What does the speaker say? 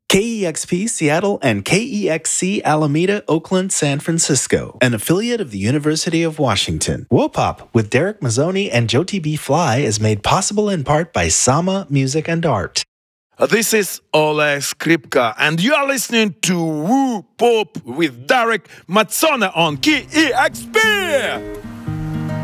KEXP Seattle and KEXC Alameda, Oakland, San Francisco, an affiliate of the University of Washington. Wopop with Derek Mazzoni and Jyoti B. Fly is made possible in part by Sama Music and Art. This is Oleg Skripka, and you are listening to Woo Pop with Derek Mazzoni on KEXP!